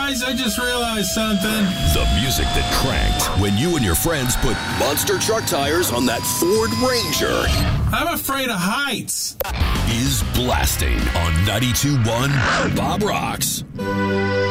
guys, I just realized something. The music that cranked when you and your friends put monster truck tires on that Ford Ranger. I'm afraid of heights. Is blasting on 92.1 Bob Rocks.